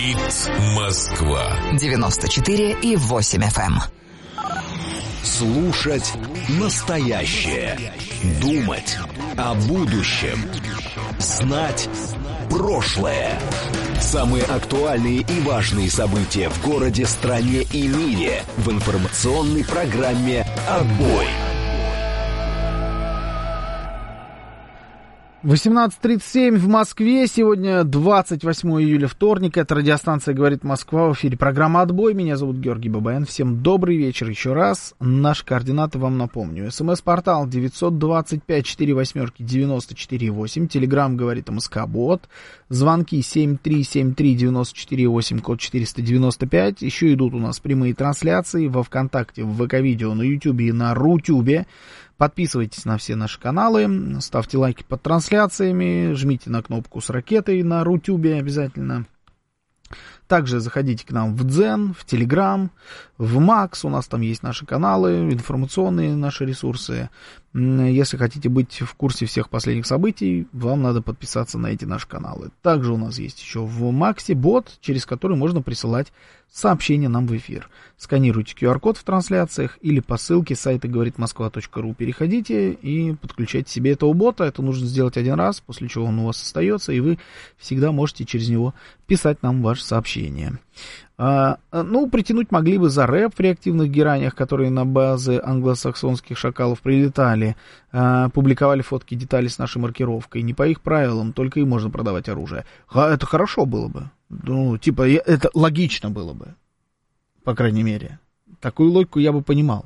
Говорит Москва. 94,8 FM. Слушать настоящее. Думать о будущем. Знать прошлое. Самые актуальные и важные события в городе, стране и мире в информационной программе «Отбой». 18:37 в Москве. Сегодня 28 июля, вторник. Это радиостанция «Говорит Москва». В эфире программа «Отбой». Меня зовут Георгий Бабаян. Всем добрый вечер еще раз. Наши координаты вам напомню. СМС-портал 925-48-94-8. Телеграм «Говорит МСК-бот». Звонки 7373-94-8, код 495. Еще идут у нас прямые трансляции во ВКонтакте, в ВК-видео, на Ютубе и на Рутюбе. Подписывайтесь на все наши каналы, ставьте лайки под трансляциями, жмите на кнопку с ракетой на Рутюбе обязательно. Также заходите к нам в Дзен, в Телеграм, в Макс, у нас там есть наши каналы, информационные наши ресурсы. Если хотите быть в курсе всех последних событий, вам надо подписаться на эти наши каналы. Также у нас есть еще в Максе бот, через который можно присылать сообщения нам в эфир. Сканируйте QR-код в трансляциях или по ссылке с сайта говоритмосква.ру. Переходите и подключайте себе этого бота. Это нужно сделать один раз, после чего он у вас остается, и вы всегда можете через него писать нам ваши сообщения. Притянуть могли бы за рэп в реактивных гераниях, которые на базы англосаксонских шакалов прилетали, публиковали фотки и детали с нашей маркировкой. Не по их правилам, только им можно продавать оружие. Это хорошо было бы. Это логично было бы, по крайней мере. Такую логику я бы понимал.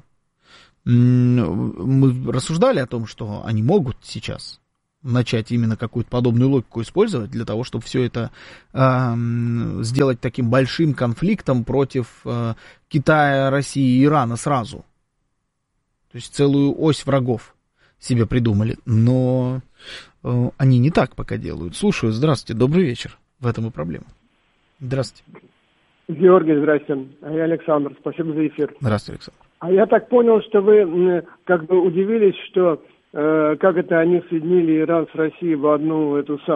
Мы рассуждали о том, что они могут сейчас начать именно какую-то подобную логику использовать для того, чтобы все это сделать таким большим конфликтом против Китая, России и Ирана сразу. То есть целую ось врагов себе придумали. Но они не так пока делают. Слушаю, здравствуйте, добрый вечер. В этом и проблема. Здравствуйте. Георгий, здравствуйте. А я Александр. Спасибо за эфир. Здравствуйте, Александр. А я так понял, что вы как бы удивились, что как это они соединили Иран с Россией в одно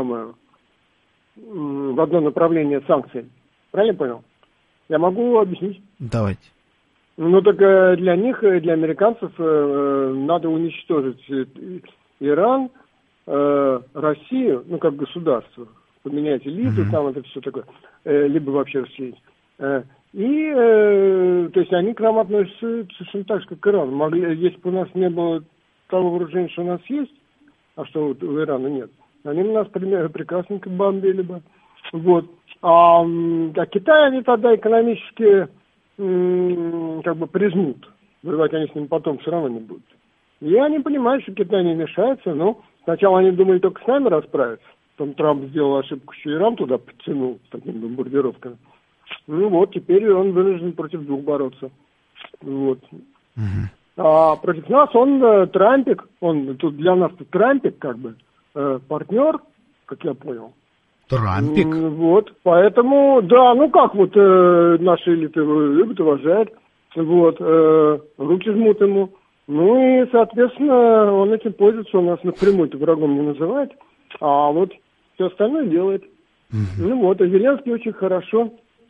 направление санкций. Правильно понял? Я могу объяснить? Давайте. Так для них, для американцев, надо уничтожить Иран, Россию, как государство. Поменять элиту, там это все такое, либо вообще расчленить. То есть они к нам относятся совершенно так же, как к Ирану. Если бы у нас не было того вооружения, что у нас есть, а что вот у Ирана нет, они у нас прекрасненько бомбили бы. Вот. А Китай они тогда экономически прижмут. Воевать они с ним потом все равно не будут. И они понимают, что Китай не мешается, но сначала они думали только с нами расправиться. Потом Трамп сделал ошибку, что Иран туда подтянул с такими бомбардировками. Теперь он вынужден против двух бороться. Вот. А против нас он Трампик, он тут для нас Трампик партнер, как я понял. Трампик? Поэтому, да, наши элиты любят, уважают, руки жмут ему. И, соответственно, он этим пользуется, он нас напрямую-то врагом не называет, а все остальное делает. А Зеленский очень хорошо,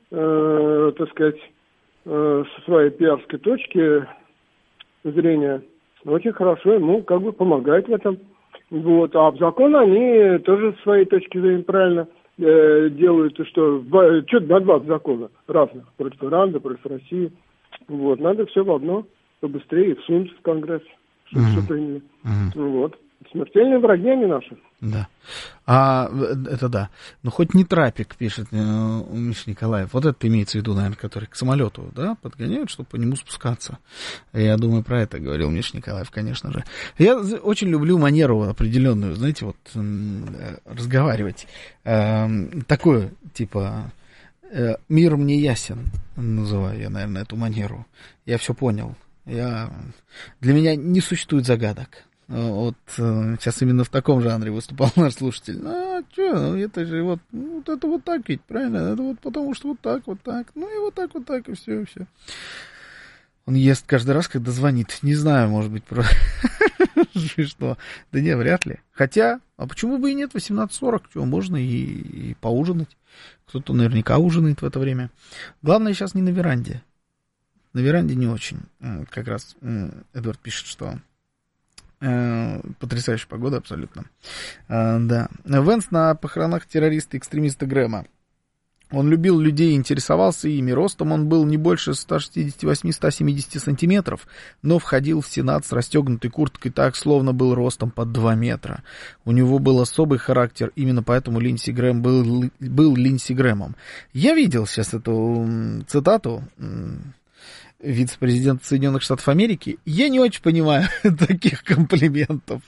со своей пиарской точки зрения, очень хорошо ему помогает в этом. А в закон они тоже с своей точки зрения правильно делают, что на два закона разных, против Ирана, против России. Надо все в одно, побыстрее всунуть в Конгресс, чтобы все приняли. Смертельные враги они наши. Да. Это да. Хоть не Трапик, пишет Миша Николаев. Вот это имеется в виду, наверное, который к самолету, да, подгоняют, чтобы по нему спускаться. Я думаю, про это говорил Миша Николаев, конечно же. Я очень люблю манеру определенную, знаете, разговаривать. Такое, мир мне ясен, называю я, наверное, эту манеру. Я все понял. Для меня не существует загадок. Сейчас именно в таком жанре выступал наш слушатель. Это же это так ведь, правильно? Это потому что вот так, и все. Он ест каждый раз, когда звонит. Не знаю, может быть, Что? Да не, вряд ли. Хотя, а почему бы и нет, 18:40, чего, можно и поужинать. Кто-то наверняка ужинает в это время. Главное сейчас не на веранде. На веранде не очень. Как раз Эдвард пишет, что потрясающая погода абсолютно. Да. Венс на похоронах террориста-экстремиста Грэма. Он любил людей, интересовался ими. Ростом он был не больше 168-170 сантиметров, но входил в Сенат с расстегнутой курткой так, словно был ростом под 2 метра. У него был особый характер, именно поэтому Линдси Грэм был Линдси Грэмом. Я видел сейчас эту цитату вице-президента Соединенных Штатов Америки. Я не очень понимаю таких комплиментов.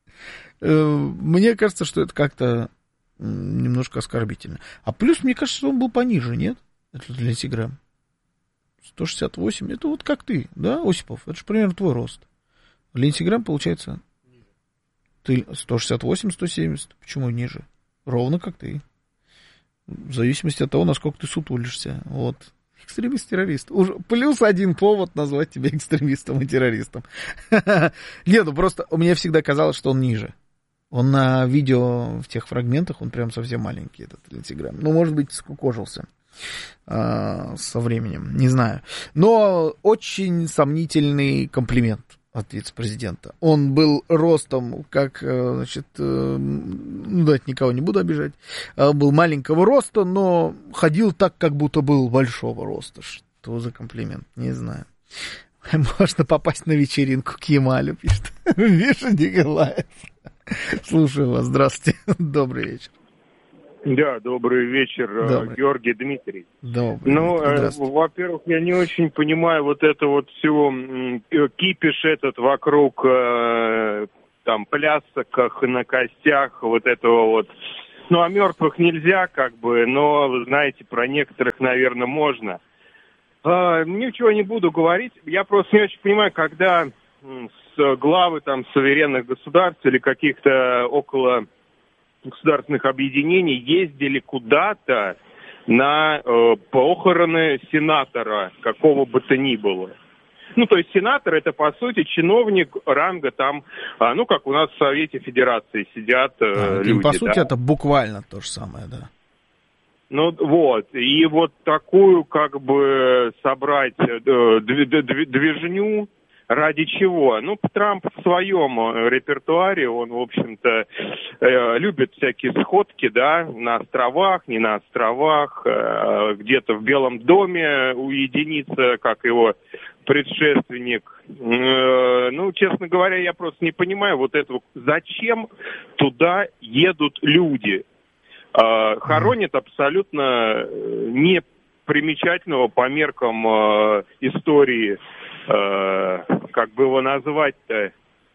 Мне кажется, что это как-то немножко оскорбительно. А плюс, мне кажется, что он был пониже, нет? Это Линдси Грэм. 168, это вот как ты, да, Осипов? Это же примерно твой рост. Линдси Грэм, получается, ты 168-170. Почему ниже? Ровно как ты. В зависимости от того, насколько ты сутулишься. Вот. Экстремист-террорист. Уже плюс один повод назвать тебя экстремистом и террористом. Нет, ну просто мне всегда казалось, что он ниже. Он на видео, в тех фрагментах, он прям совсем маленький, этот Линдси Грэм. Ну, может быть, скукожился со временем, не знаю. Но очень сомнительный комплимент от вице-президента. Он был ростом, как, значит, дать никого не буду обижать, был маленького роста, но ходил так, как будто был большого роста. Что за комплимент? Не знаю. Можно попасть на вечеринку к Ямалю, пишет Миша Николаев. Слушаю вас. Здравствуйте. Добрый вечер. Да, добрый вечер, добрый. Георгий Дмитрий. Добрый. Ну, во-первых, я не очень понимаю вот это вот все кипиш этот вокруг там плясок на костях, вот этого вот. Ну, о мертвых нельзя, как бы, но, вы знаете, про некоторых, наверное, можно. Ничего не буду говорить. Я просто не очень понимаю, когда с главы там суверенных государств или каких-то около государственных объединений ездили куда-то на похороны сенатора, какого бы то ни было. Ну, то есть сенатор — это, по сути, чиновник ранга там, ну, как у нас в Совете Федерации сидят люди. По сути, это буквально то же самое, да. Ну, вот. И вот такую, как бы, собрать движню. Ради чего? Ну, Трамп в своем репертуаре, он, в общем-то, любит всякие сходки, да, на островах, не на островах, где-то в Белом доме уединиться, как его предшественник. Ну, честно говоря, я просто не понимаю вот этого. Зачем туда едут люди? Хоронят абсолютно непримечательного по меркам истории, как бы его назвать-то,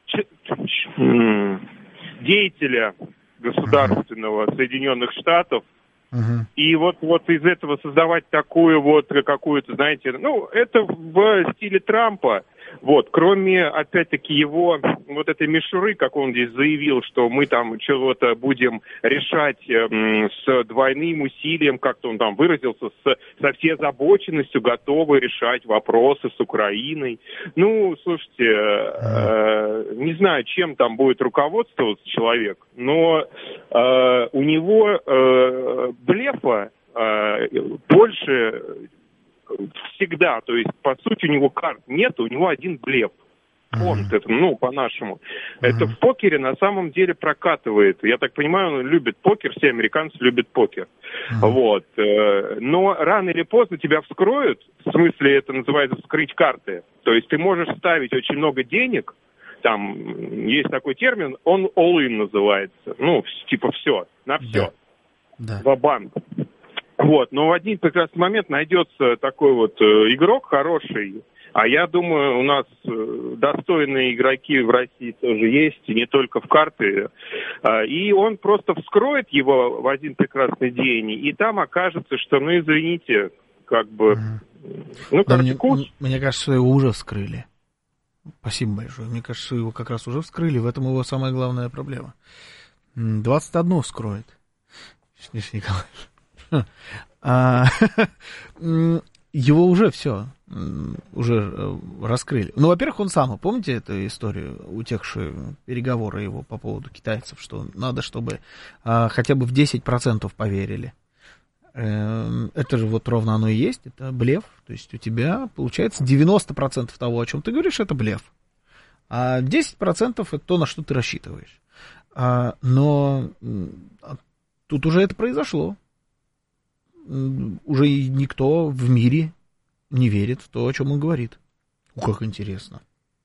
деятеля государственного Соединенных Штатов. И вот из этого создавать такую вот какую-то, знаете, ну, это в стиле Трампа. Вот, кроме, опять-таки, его вот этой мишуры, как он здесь заявил, что мы там чего-то будем решать с двойным усилием, как-то он там выразился, со всей озабоченностью готовы решать вопросы с Украиной. Ну, слушайте, не знаю, чем там будет руководствоваться человек, но у него блефа больше всегда, то есть, по сути, у него карт нет, у него один блеф. Это, ну, по-нашему. Это в покере на самом деле прокатывает. Я так понимаю, он любит покер, все американцы любят покер. Вот. Но рано или поздно тебя вскроют, в смысле это называется вскрыть карты. То есть ты можешь ставить очень много денег, там есть такой термин, он all-in называется. Ну, типа все, на все. Да. Ва-банк. Вот, но в один прекрасный момент найдется такой вот игрок хороший, а я думаю, у нас достойные игроки в России тоже есть, и не только в карты, и он просто вскроет его в один прекрасный день, и там окажется, что, ну, извините, как бы, ну, кажется, мне кажется, что его уже вскрыли. Спасибо большое. Мне кажется, что его как раз уже вскрыли, в этом его самая главная проблема. 21 вскроет. Николаевич. его уже все, уже раскрыли. Ну, во-первых, он сам, помните эту историю, утекшие переговоры его по поводу китайцев, что надо, чтобы хотя бы в 10% поверили. Это же вот ровно оно и есть, это блеф. То есть у тебя, получается, 90% того, о чем ты говоришь, это блеф. А 10% это то, на что ты рассчитываешь. Но тут уже это произошло. Уже никто в мире не верит в то, о чем он говорит. Как интересно.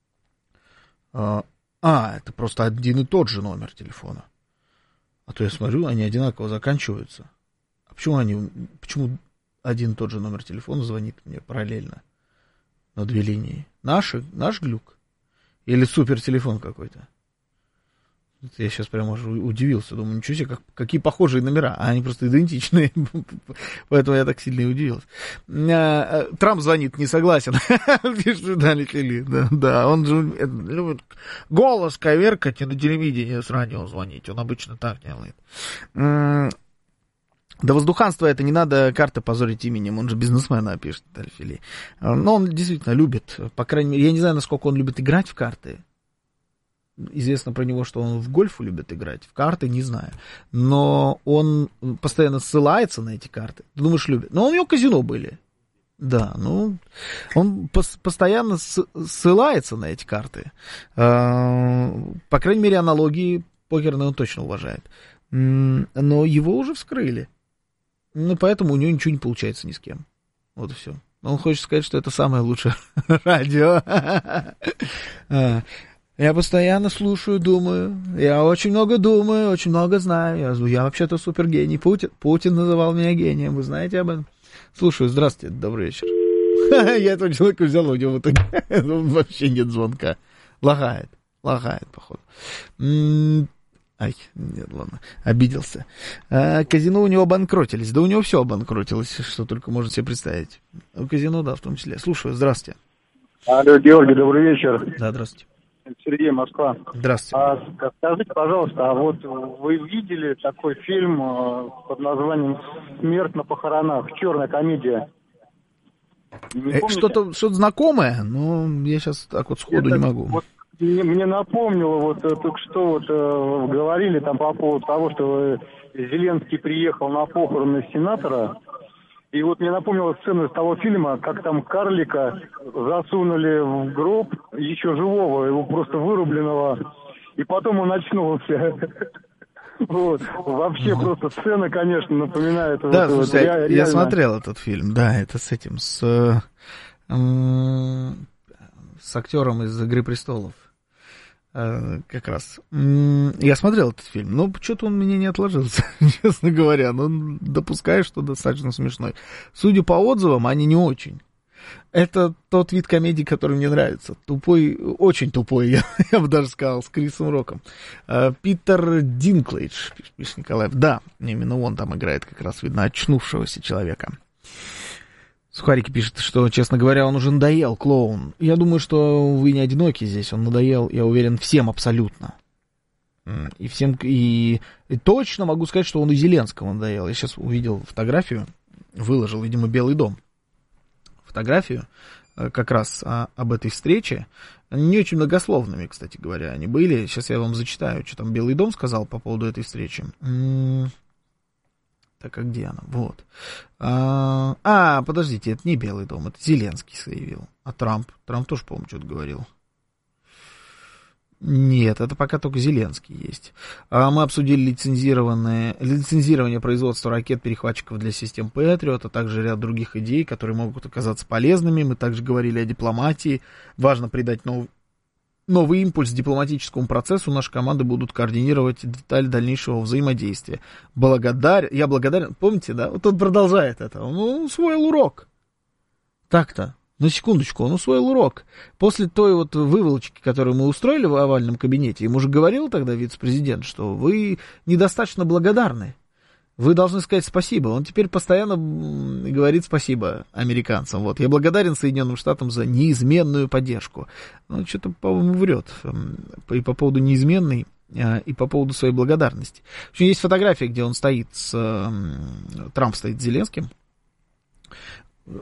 Это просто один и тот же номер телефона. А то я смотрю, они одинаково заканчиваются. А почему один и тот же номер телефона звонит мне параллельно на две линии? Наш глюк? Или супертелефон какой-то? Я сейчас прямо уже удивился. Думаю, ничего себе, какие похожие номера. А они просто идентичные. Поэтому я так сильно и удивился. Трамп звонит, не согласен. Пишет Далее Фили. Да, он же любит голос коверкать и на телевидении с радио звонить. Он обычно так делает. Да воздуханство это, не надо карты позорить именем, он же бизнесмена, пишет Далее Фили. Но он действительно любит, по крайней мере, я не знаю, насколько он любит играть в карты. Известно про него, что он в гольф любит играть, в карты не знаю. Но он постоянно ссылается на эти карты. Ты думаешь, любит? Но у него казино были. Да, ну, он постоянно ссылается на эти карты. По крайней мере, аналогии покерные он точно уважает. Но его уже вскрыли. Ну, поэтому у него ничего не получается ни с кем. Вот и все. Он хочет сказать, что это самое лучшее радио. Я постоянно слушаю, думаю. Я очень много думаю, очень много знаю. Я вообще-то супергений. Путин называл меня гением. Вы знаете об этом? Слушаю. Здравствуйте, добрый вечер. Я этого человека взял, у него в итоге вообще нет звонка. Лагает, походу. Ай, нет, ладно, обиделся. Казино у него обанкротились. Да у него все обанкротилось, что только можно себе представить. У казино, да, в том числе. Слушаю, здравствуйте. Алло, Георгий, добрый вечер. Да, здравствуйте. Сергей, Москва. Здравствуйте. Скажите, пожалуйста, а вот вы видели такой фильм под названием «Смерть на похоронах», черная комедия? Что-то знакомое, но я сейчас так вот сходу не могу. Вот мне напомнило, вот только что вот говорили там по поводу того, что Зеленский приехал на похороны сенатора. И вот мне напомнила сцену из того фильма, как там карлика засунули в гроб, еще живого, его просто вырубленного, и потом он очнулся. Вот. Вообще просто сцена, конечно, напоминает... Да, слушай, я смотрел этот фильм, да, это с этим, с актером из «Игры престолов». Как раз. Я смотрел этот фильм, но что-то он мне не отложился, честно говоря. Но допускаю, что достаточно смешной. Судя по отзывам, они не очень. Это тот вид комедии, который мне нравится. Тупой, очень тупой, я бы даже сказал, с Крисом Роком. Питер Динклэйдж, пишет Николаев. Да, именно он там играет как раз, видно, очнувшегося человека. Сухарики пишет, что, честно говоря, он уже надоел, клоун. Я думаю, что вы не одиноки здесь, он надоел, я уверен, всем абсолютно. И всем, и точно могу сказать, что он и Зеленскому надоел. Я сейчас увидел фотографию, выложил, видимо, Белый дом. Фотографию как раз об этой встрече. Они не очень многословными, кстати говоря, они были. Сейчас я вам зачитаю, что там Белый дом сказал по поводу этой встречи. Так, а где она? Вот. Подождите, это не Белый дом, это Зеленский заявил. А Трамп? Трамп тоже, по-моему, что-то говорил. Нет, это пока только Зеленский есть. Мы обсудили лицензирование производства ракет-перехватчиков для систем Патриот, а также ряд других идей, которые могут оказаться полезными. Мы также говорили о дипломатии. Важно придать новый импульс дипломатическому процессу. Наши команды будут координировать детали дальнейшего взаимодействия. Я благодарен. Помните, да? Вот он продолжает это. Он усвоил урок. Так-то. На секундочку, он усвоил урок. После той вот выволочки, которую мы устроили в овальном кабинете, ему же говорил тогда вице-президент, что вы недостаточно благодарны. Вы должны сказать спасибо. Он теперь постоянно говорит спасибо американцам. Вот. Я благодарен Соединенным Штатам за неизменную поддержку. Ну, что-то, по-моему, врет. И по поводу неизменной, и по поводу своей благодарности. В общем, есть фотография, где он стоит Трамп стоит с Зеленским.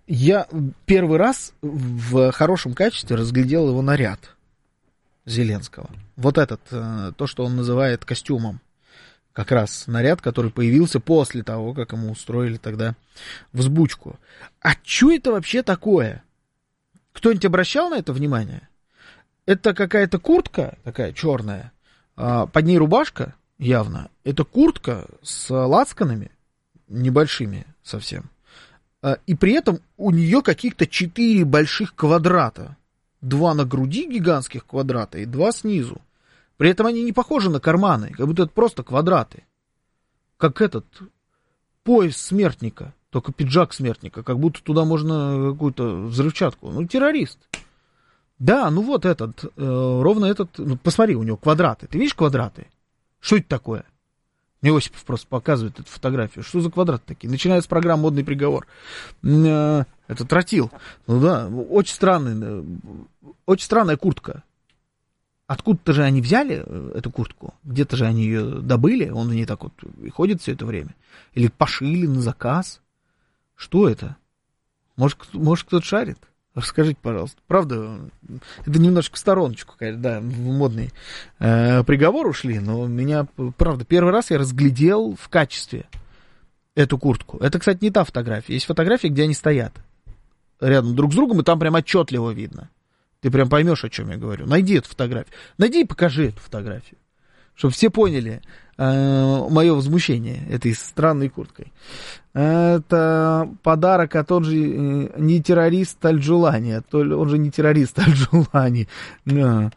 Я первый раз в хорошем качестве разглядел его наряд Зеленского. Вот этот, то, что он называет костюмом. Как раз наряд, который появился после того, как ему устроили тогда взбучку. А что это вообще такое? Кто-нибудь обращал на это внимание? Это какая-то куртка такая черная, под ней рубашка явно. Это куртка с лацканами, небольшими совсем. И при этом у нее каких-то 4 больших квадрата. 2 на груди гигантских квадрата и 2 снизу. При этом они не похожи на карманы, как будто это просто квадраты. Как этот пояс смертника, только пиджак смертника, как будто туда можно какую-то взрывчатку. Ну, террорист. Да, ну вот этот, ровно этот, ну, посмотри, у него квадраты. Ты видишь квадраты? Что это такое? Иосипов просто показывает эту фотографию. Что за квадраты такие? Начиная с программы «Модный приговор». Это тротил. Ну да, очень странная куртка. Откуда-то же они взяли эту куртку? Где-то же они ее добыли? Он в ней так вот и ходит все это время? Или пошили на заказ? Что это? Может кто-то шарит? Расскажите, пожалуйста. Правда, это немножко в стороночку, конечно, да, в модный приговор ушли, но меня, правда, первый раз я разглядел в качестве эту куртку. Это, кстати, не та фотография. Есть фотографии, где они стоят рядом друг с другом, и там прям отчетливо видно. Ты прям поймешь, о чем я говорю. Найди эту фотографию. Найди и покажи эту фотографию. Чтобы все поняли мое возмущение этой странной курткой. Это подарок от он же не террорист Аль-Джулани. Он же не террорист Аль-Джулани. Да.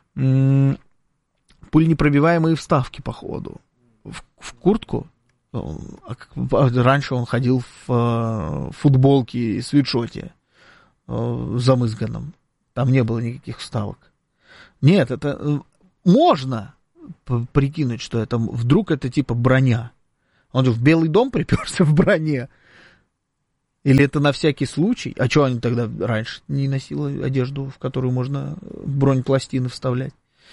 Пуленепробиваемые вставки, походу. В куртку. Раньше он ходил в футболке и свитшоте замызганном. Там не было никаких вставок. Нет, это можно прикинуть, что это вдруг это типа броня. Он же в Белый дом приперся в броне. Или это на всякий случай? А что они тогда раньше не носили одежду, в которую можно бронепластины вставлять?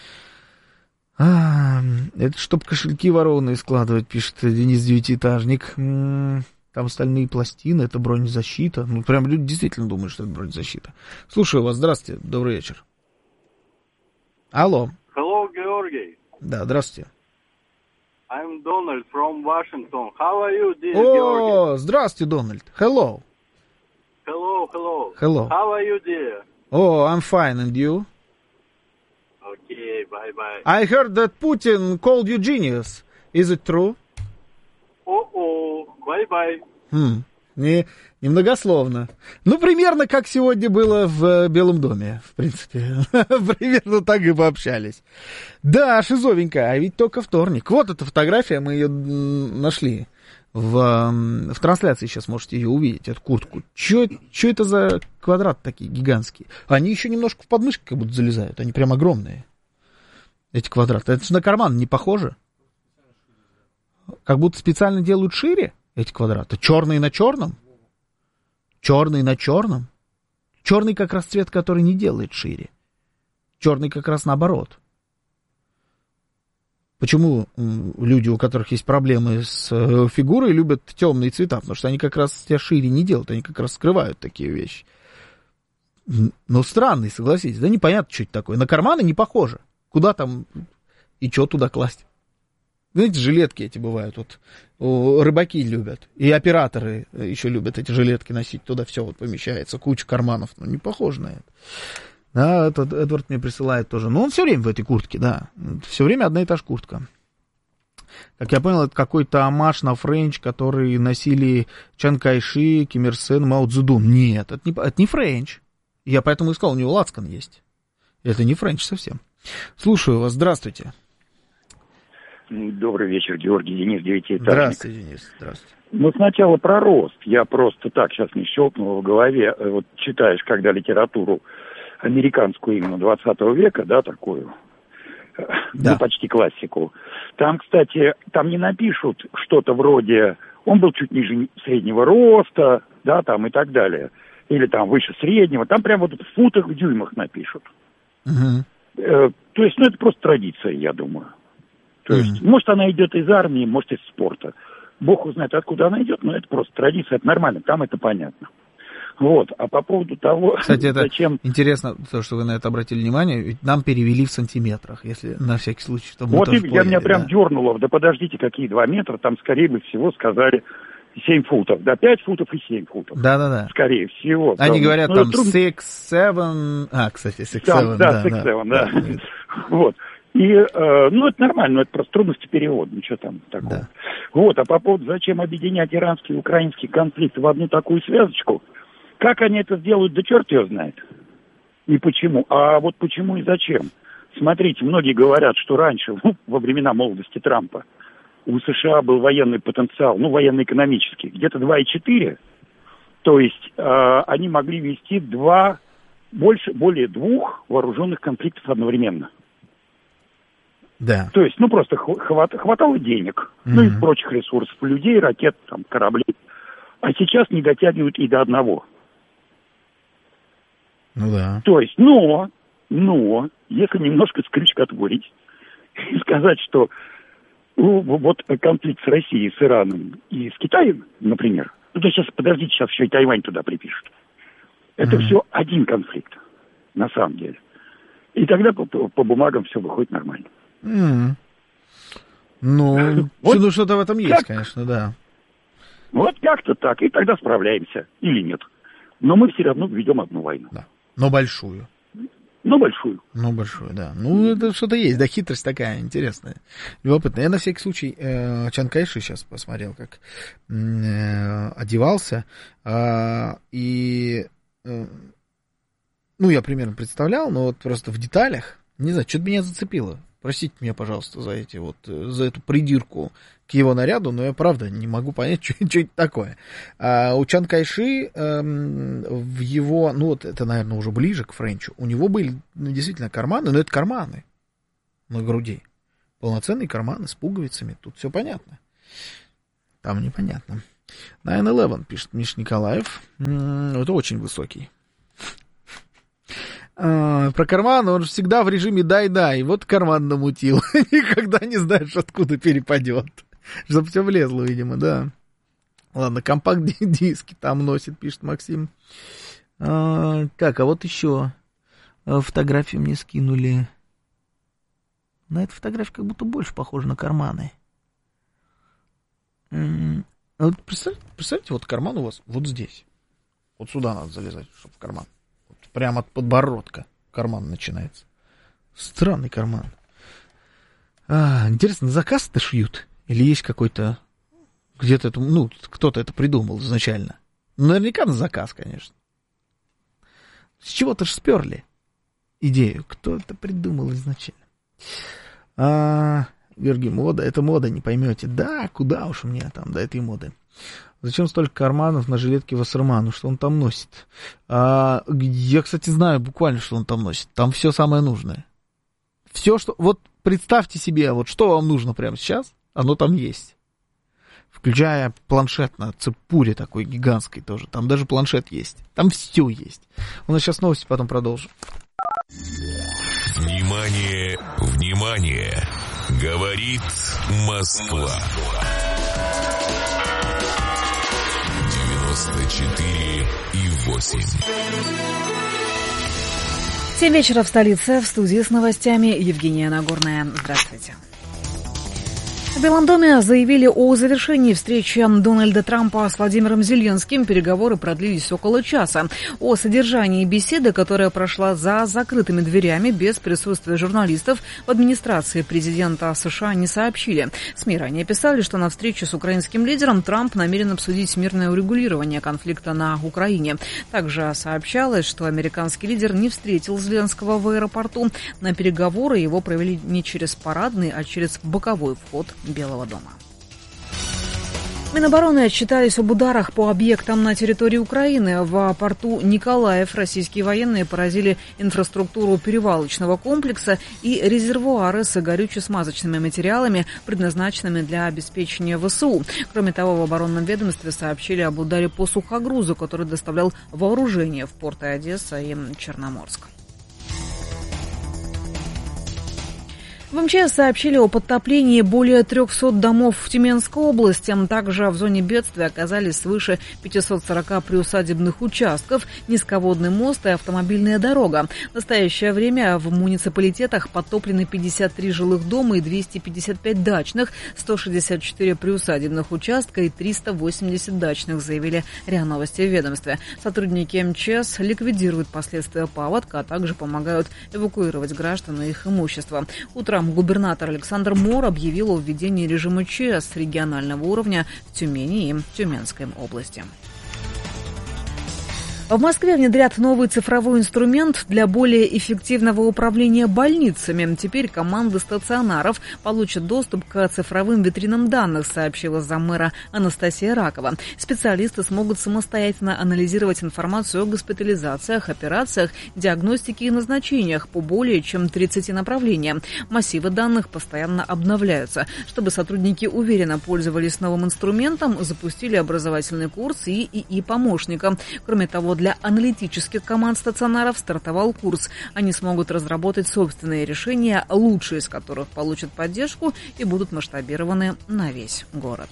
Это чтоб кошельки ворованные складывать, пишет Денис Девятиэтажник. Там стальные пластины, это бронезащита. Ну, прям люди действительно думают, что это бронезащита. Слушаю вас, здравствуйте, добрый вечер. Алло. Hello, Георгий. Да, здравствуйте. I'm Donald from Washington. How are you, dear Георгий? Здравствуйте, Дональд. Hello. Hello. Hello. How are you, dear? Oh, I'm fine, and you? Okay, bye-bye. I heard that Putin called you genius. Is it true? Bye-bye. Немногословно. Ну, примерно как сегодня было в Белом доме, в принципе. Примерно так и пообщались. Да, шизовенько, а ведь только вторник. Вот эта фотография, мы ее нашли. В трансляции сейчас можете ее увидеть, эту куртку. Че это за квадраты такие гигантские? Они еще немножко в подмышки как будто залезают, они прям огромные. Эти квадраты. Это же на карман не похоже? Как будто специально делают шире эти квадраты. Черные на черном? Черный на черном? Черный как раз цвет, который не делает шире. Черный как раз наоборот. Почему люди, у которых есть проблемы с фигурой, любят темные цвета? Потому что они как раз тебя шире не делают, они как раз скрывают такие вещи. Ну, странный, согласитесь. Да непонятно, что это такое. На карманы не похоже. Куда там и что туда класть? Знаете, жилетки эти бывают, вот рыбаки любят, и операторы еще любят эти жилетки носить, туда все вот помещается, куча карманов, ну не похоже на это. Да, этот Эдвард мне присылает тоже, но он все время в этой куртке, да, все время одна и та же куртка. Как я понял, это какой-то омаж на френч, который носили Чан Кайши, Ким Ир Сен, Мао Цзэдун. Нет, это не френч, я поэтому и сказал, у него лацкан есть, это не френч совсем. Слушаю вас, здравствуйте. Добрый вечер, Георгий, Денис, Девятиэтажник. Здравствуйте, Денис, здравствуйте. Ну, сначала про рост. Я просто так сейчас не щелкнул в голове. Вот читаешь, когда литературу американскую именно 20 века, да, такую, да. Ну, почти классику. Там, кстати, там не напишут что-то вроде, он был чуть ниже среднего роста, да, там и так далее. Или там выше среднего. Там прям вот в футах, в дюймах напишут. Угу. То есть, ну, это просто традиция, я думаю. То есть, может, она идет из армии, может, из спорта. Бог узнает, откуда она идет, но это просто традиция, это нормально, там это понятно. Вот. А по поводу того, кстати, это зачем... интересно, то, что вы на это обратили внимание, ведь нам перевели в сантиметрах, если на всякий случай, чтобы Вот мы тоже меня прям да. дернуло, да подождите, какие 2 метра, там, скорее всего, сказали 7 футов, да, 5 футов и 7 футов. Да-да-да. Скорее всего. Они да. говорят там 6-7, кстати, 6-7, да. 6-7, да. Вот. И, ну, это нормально, это просто трудности перевода, ничего там такого. Да. Вот, а по поводу, зачем объединять иранский и украинский конфликт в одну такую связочку, как они это сделают, да черт его знает. И почему. А вот почему и зачем. Смотрите, многие говорят, что раньше, во времена молодости Трампа, у США был военный потенциал, ну, военно-экономический, где-то 2,4. То есть они могли вести более 2 вооруженных конфликтов одновременно. Да. То есть, ну, просто хватало денег, ну, и прочих ресурсов, людей, ракет, там, кораблей. А сейчас не дотягивают и до 1. Ну да. То есть, но, если немножко скрючка отворить и сказать, что вот конфликт с Россией, с Ираном и с Китаем, например, ну, то сейчас, подождите, сейчас еще и Тайвань туда припишут. Это все один конфликт, на самом деле. И тогда по бумагам все выходит нормально. Ну, вот что-то в этом есть, конечно, да. Вот как-то так, и тогда справляемся, или нет. Но мы все равно ведем одну войну. Да. Но большую. Но большую, да. Ну, это что-то есть, да, хитрость такая интересная, любопытная. Я на всякий случай Чан Кайши сейчас посмотрел, как одевался, и, ну, я примерно представлял, но вот просто в деталях, не знаю, что-то меня зацепило. Простите меня, пожалуйста, за эту придирку к его наряду, но я, правда, не могу понять, что это такое. У Чан Кайши в его, ну, вот это, наверное, уже ближе к Френчу, у него были, ну, действительно карманы, но это карманы на груди. Полноценные карманы с пуговицами, тут все понятно. Там непонятно. 9/11, пишет Миш Николаев. Это очень высокий. Про карман, он же всегда в режиме дай-дай. Вот карман намутил. Никогда не знаешь, откуда перепадет. Чтоб все влезло, видимо, да. Ладно, компакт-диски там носит, пишет Максим. Так, а вот еще фотографию мне скинули. На эту фотографию как будто больше похоже на карманы. Вот представьте, вот карман у вас вот здесь. Вот сюда надо залезать, чтобы в карман. Прямо от подбородка карман начинается. Странный карман. Интересно, на заказ-то шьют? Или есть какой-то... Где-то это... Ну, кто-то это придумал изначально. Наверняка на заказ, конечно. С чего-то же сперли идею. Кто это придумал изначально? Георгий, мода. Это мода, не поймете. Да, куда уж мне там до этой моды. Зачем столько карманов на жилетке Вассерману? Что он там носит? Я, кстати, знаю буквально, что он там носит. Там все самое нужное. Все, что... Вот представьте себе, вот что вам нужно прямо сейчас, оно там есть. Включая планшет на цепуре такой гигантской тоже. Там даже планшет есть. Там все есть. У нас сейчас новости, потом продолжим. Внимание, внимание! Говорит Москва. 94,8. 7 вечера в столице. В студии с новостями Евгения Нагорная. Здравствуйте. В Белом доме заявили о завершении встречи Дональда Трампа с Владимиром Зеленским. Переговоры продлились около часа. О содержании беседы, которая прошла за закрытыми дверями без присутствия журналистов, в администрации президента США не сообщили. СМИ ранее писали, что на встрече с украинским лидером Трамп намерен обсудить мирное урегулирование конфликта на Украине. Также сообщалось, что американский лидер не встретил Зеленского в аэропорту. На переговоры его провели не через парадный, а через боковой вход Белого дома. Минобороны отчитались об ударах по объектам на территории Украины. В порту Николаев российские военные поразили инфраструктуру перевалочного комплекса и резервуары с горюче-смазочными материалами, предназначенными для обеспечения ВСУ. Кроме того, в оборонном ведомстве сообщили об ударе по сухогрузу, который доставлял вооружение в порты Одесса и Черноморск. В МЧС сообщили о подтоплении более 300 домов в Тюменской области. Также в зоне бедствия оказались свыше 540 приусадебных участков, низководный мост и автомобильная дорога. В настоящее время в муниципалитетах подтоплены 53 жилых дома и 255 дачных, 164 приусадебных участка и 380 дачных, заявили РИА Новости в ведомстве. Сотрудники МЧС ликвидируют последствия паводка, а также помогают эвакуировать граждан и их имущество. Утром губернатор Александр Мор объявил о введении режима ЧС регионального уровня в Тюмени и Тюменской области. В Москве внедрят новый цифровой инструмент для более эффективного управления больницами. Теперь команды стационаров получат доступ к цифровым витринам данных, сообщила заммэра Анастасия Ракова. Специалисты смогут самостоятельно анализировать информацию о госпитализациях, операциях, диагностике и назначениях по более чем 30 направлениям. Массивы данных постоянно обновляются. Чтобы сотрудники уверенно пользовались новым инструментом, запустили образовательный курс и помощника. Кроме того, для аналитических команд стационаров стартовал курс. Они смогут разработать собственные решения, лучшие из которых получат поддержку и будут масштабированы на весь город.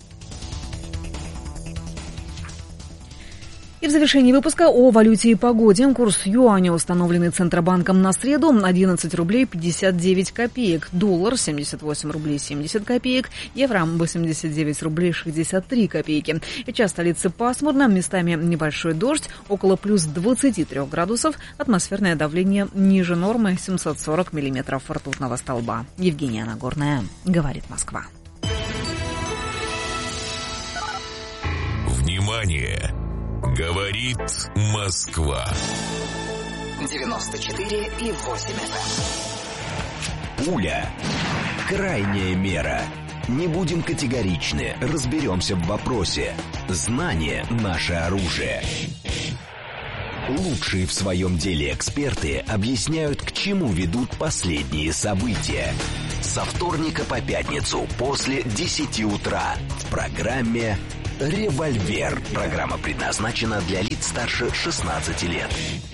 И в завершении выпуска о валюте и погоде. Курс юаня, установленный Центробанком на среду, 11 рублей 59 копеек. Доллар 78 рублей 70 копеек. Евро 89 рублей 63 копейки. Сейчас в столице пасмурно, местами небольшой дождь, около плюс 23 градусов. Атмосферное давление ниже нормы 740 миллиметров ртутного столба. Евгения Нагорная, говорит Москва. Внимание! Говорит Москва. 94,8 FM. Пуля. Крайняя мера. Не будем категоричны, разберемся в вопросе. Знание – наше оружие. Лучшие в своем деле эксперты объясняют, к чему ведут последние события. Со вторника по пятницу после 10 утра в программе «Револьвер». Программа предназначена для лиц старше 16 лет.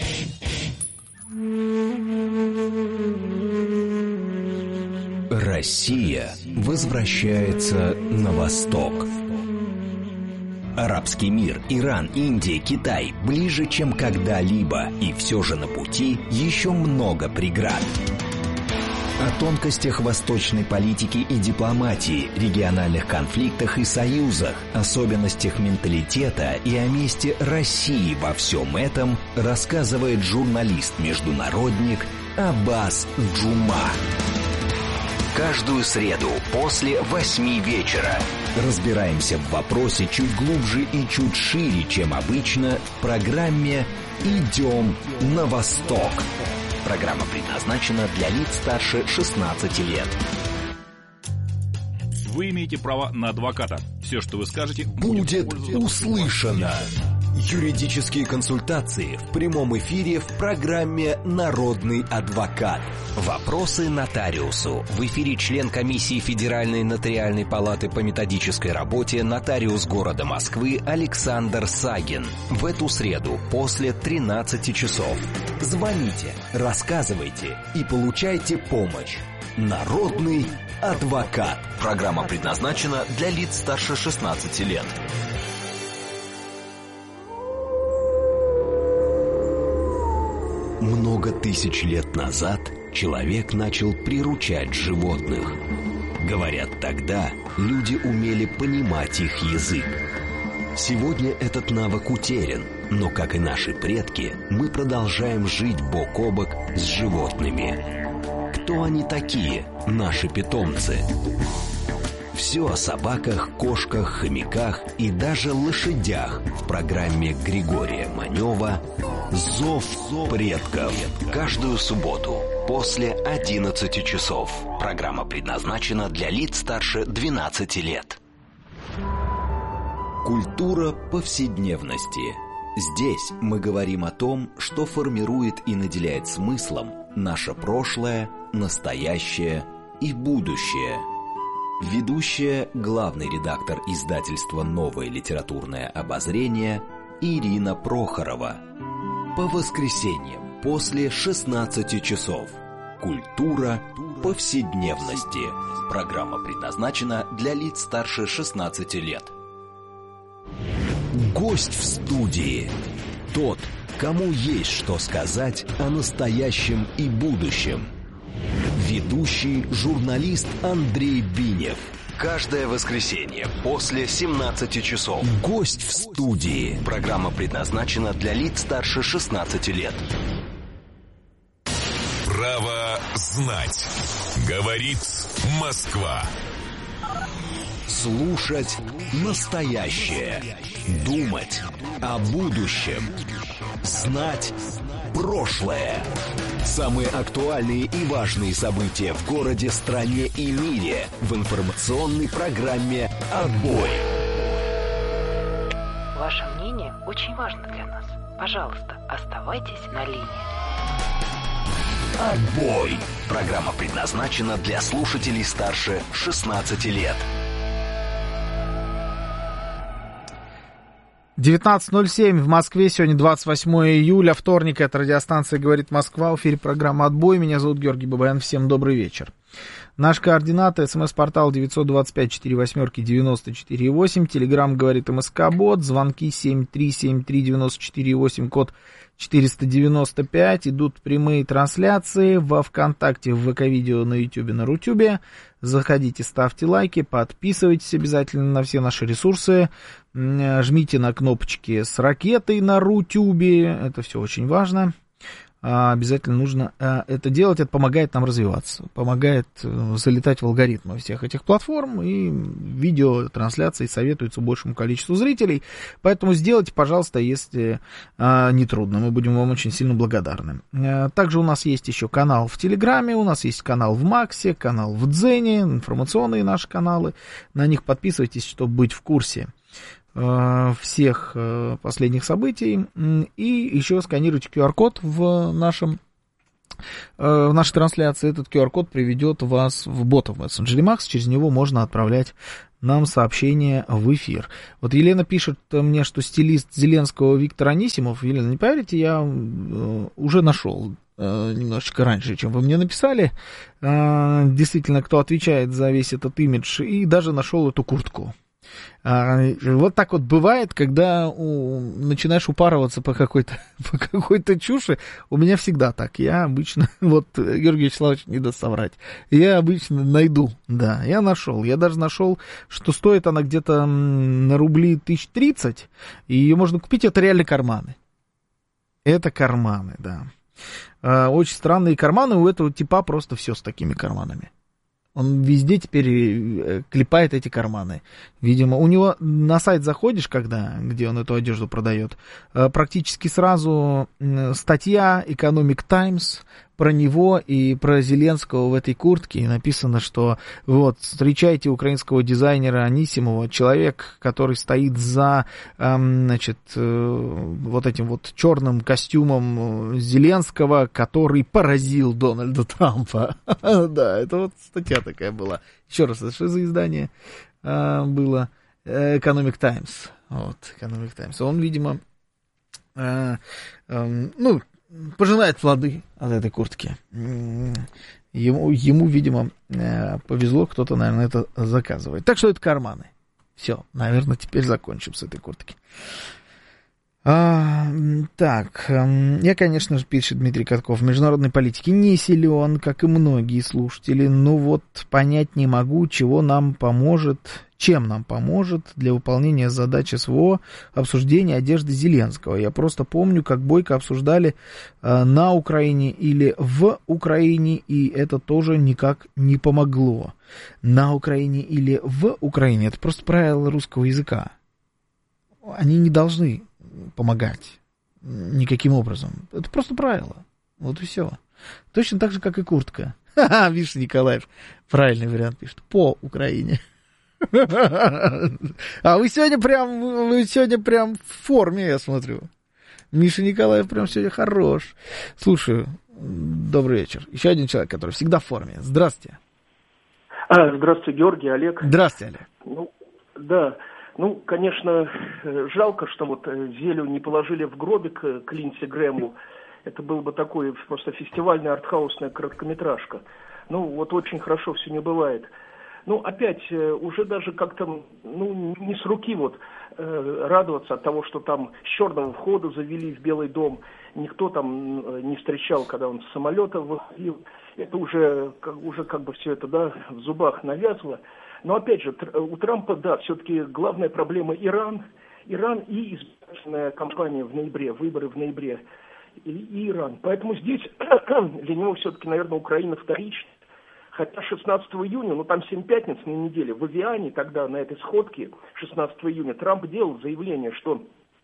Россия возвращается на восток. Арабский мир, Иран, Индия, Китай ближе, чем когда-либо, и все же на пути еще много преград. О тонкостях восточной политики и дипломатии, региональных конфликтах и союзах, особенностях менталитета и о месте России во всем этом рассказывает журналист-международник Аббас Джума. Каждую среду после 8 вечера разбираемся в вопросе чуть глубже и чуть шире, чем обычно, в программе «Идем на восток». Программа предназначена для лиц старше 16 лет. Вы имеете право на адвоката. Все, что вы скажете, будет услышано. Юридические консультации в прямом эфире в программе «Народный адвокат». Вопросы нотариусу. В эфире член комиссии Федеральной нотариальной палаты по методической работе, нотариус города Москвы Александр Сагин. В эту среду после 13 часов. Звоните, рассказывайте и получайте помощь. Народный адвокат. Программа предназначена для лиц старше 16 лет. Много тысяч лет назад человек начал приручать животных. Говорят, тогда люди умели понимать их язык. Сегодня этот навык утерян, но, как и наши предки, мы продолжаем жить бок о бок с животными. Кто они такие, наши питомцы? Все о собаках, кошках, хомяках и даже лошадях в программе Григория Манева «Зов предков». Каждую субботу после 11 часов. Программа предназначена для лиц старше 12 лет. Культура повседневности. Здесь мы говорим о том, что формирует и наделяет смыслом наше прошлое, настоящее и будущее. Ведущая, главный редактор издательства «Новое литературное обозрение» Ирина Прохорова. По воскресеньям после 16 часов. Культура повседневности. Программа предназначена для лиц старше 16 лет. Гость в студии. Тот, кому есть что сказать о настоящем и будущем. Ведущий журналист Андрей Бинев. Каждое воскресенье после 17 часов. Гость в студии. Программа предназначена для лиц старше 16 лет. Право знать. Говорит Москва. Слушать настоящее. Думать о будущем. Знать прошлое. Самые актуальные и важные события в городе, стране и мире в информационной программе «Отбой». Ваше мнение очень важно для нас. Пожалуйста, оставайтесь на линии. «Отбой». Программа предназначена для слушателей старше 16 лет. 19:07 в Москве, сегодня 28 июля, вторник, это радиостанция «Говорит Москва», в эфире программа «Отбой», меня зовут Георгий Бабаян, всем добрый вечер. Наши координаты: смс-портал 925-48-94-8, телеграмм «Говорит МСК-бот», звонки 7373-94-8, код 495, идут прямые трансляции во ВКонтакте, в ВК-видео, на Ютубе, на Рутюбе. Заходите, ставьте лайки, подписывайтесь обязательно на все наши ресурсы, жмите на кнопочки с ракетой на Рутюбе, это все очень важно. Обязательно нужно это делать, это помогает нам развиваться, помогает залетать в алгоритмы всех этих платформ, и видеотрансляции советуются большему количеству зрителей, поэтому сделайте, пожалуйста, если не трудно, мы будем вам очень сильно благодарны. Также у нас есть еще канал в Телеграме, у нас есть канал в Максе, канал в Дзене, информационные наши каналы, на них подписывайтесь, чтобы быть в курсе всех последних событий, и еще сканируйте QR-код в нашей трансляции. Этот QR-код приведет вас в бота в мессенджере Макс, через него можно отправлять нам сообщения в эфир. Вот Елена пишет мне, что стилист Зеленского Виктор Анисимов. Елена, не поверите, я уже нашел немножечко раньше, чем вы мне написали, действительно, кто отвечает за весь этот имидж, и даже нашел эту куртку. Вот так вот бывает, когда начинаешь упарываться по какой-то чуши. У меня всегда так. Я обычно, вот Георгий Вячеславович не даст соврать, я обычно найду, да, я нашел. Я даже нашел, что стоит она где-то на рубли 1030, и ее можно купить, это реально карманы. Это карманы, да. Очень странные карманы, у этого типа просто все с такими карманами. Он везде теперь клепает эти карманы. Видимо, у него на сайт заходишь, где он эту одежду продает, практически сразу статья Economic Times про него и про Зеленского в этой куртке. И написано, что вот, встречайте украинского дизайнера Анисимова, человек, который стоит за, вот этим вот черным костюмом Зеленского, который поразил Дональда Трампа. Да, это вот статья такая была. Еще раз, это что за издание было? Economic Times. Вот, Economic Times. Он, видимо, пожинает плоды от этой куртки. Ему, видимо, повезло, кто-то, наверное, это заказывает. Так что это карманы. Все, наверное, теперь закончим с этой куртки. Так, я, конечно же, пишет Дмитрий Катков, в международной политике не силен, как и многие слушатели, но вот понять не могу, чем нам поможет для выполнения задач СВО обсуждение одежды Зеленского. Я просто помню, как бойко обсуждали на Украине или в Украине, и это тоже никак не помогло. На Украине или в Украине — это просто правило русского языка. Они не должны помогать никаким образом. Это просто правило. Вот и все. Точно так же, как и куртка. Ха-ха, Миша Николаев правильный вариант пишет. По Украине. А вы сегодня прям в форме, я смотрю. Миша Николаев прям сегодня хорош. Слушаю. Добрый вечер. Еще один человек, который всегда в форме. Здравствуйте. Здравствуйте, Георгий, Олег. Здравствуйте, Олег. Да. Конечно, жалко, что вот Зелю не положили в гробик к Линдси Грэму. Это был бы такой просто фестивальная артхаусная короткометражка. Ну, вот очень хорошо все не бывает. Ну, опять, уже даже как-то, ну, не с руки вот радоваться от того, что там с черного входа завели в Белый дом. Никто там не встречал, когда он с самолета выходил. Это уже как бы все это, да, в зубах навязло. Но, опять же, у Трампа, да, все-таки главная проблема Иран и избирательная кампания в ноябре, выборы в ноябре, и Иран. Поэтому здесь для него все-таки, наверное, Украина вторична. Хотя 16 июня, ну там 7 пятниц на неделе, в Авиане тогда на этой сходке 16 июня Трамп делал заявление, что,